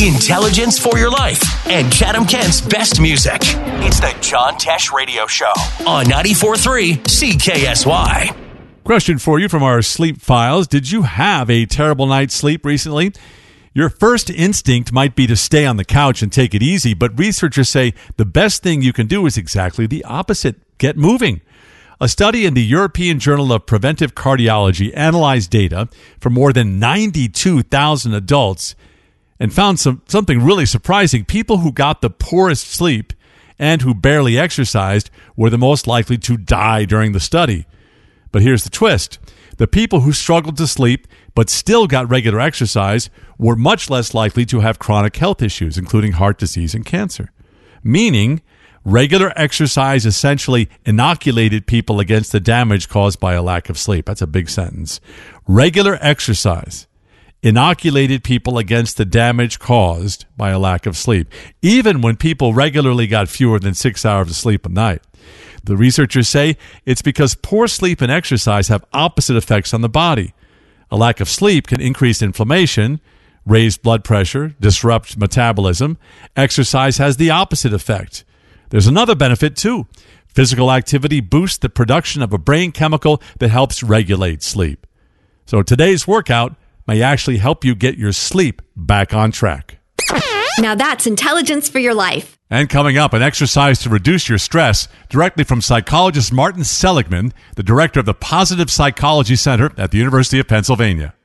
intelligence for your life, and Chatham-Kent's best music. It's the John Tesh Radio Show on 94.3 CKSY. Question for you from our sleep files. Did you have a terrible night's sleep recently? Your first instinct might be to stay on the couch and take it easy, but researchers say the best thing you can do is exactly the opposite. Get moving. A study in the European Journal of Preventive Cardiology analyzed data from more than 92,000 adults and found something really surprising. People who got the poorest sleep and who barely exercised were the most likely to die during the study. But here's the twist. The people who struggled to sleep but still got regular exercise were much less likely to have chronic health issues, including heart disease and cancer. Meaning, regular exercise essentially inoculated people against the damage caused by a lack of sleep. That's a big sentence. Regular exercise inoculated people against the damage caused by a lack of sleep, even when people regularly got fewer than 6 hours of sleep a night. The researchers say it's because poor sleep and exercise have opposite effects on the body. A lack of sleep can increase inflammation, raise blood pressure, disrupt metabolism. Exercise has the opposite effect. There's another benefit, too. Physical activity boosts the production of a brain chemical that helps regulate sleep. So today's workout may actually help you get your sleep back on track. Now that's intelligence for your life. And coming up, an exercise to reduce your stress directly from psychologist Martin Seligman, the director of the Positive Psychology Center at the University of Pennsylvania.